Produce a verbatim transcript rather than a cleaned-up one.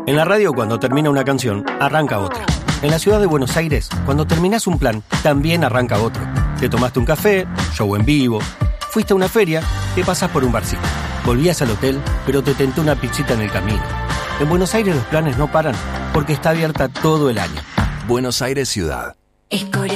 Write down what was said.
En la radio, cuando termina una canción, arranca otra. En la ciudad de Buenos Aires, cuando terminás un plan, también arranca otro. Te tomaste un café, show en vivo, fuiste a una feria, te pasás por un barcito. Volvías al hotel, pero te tentó una pizzita en el camino. En Buenos Aires los planes no paran, porque está abierta todo el año. Buenos Aires Ciudad. Escoria.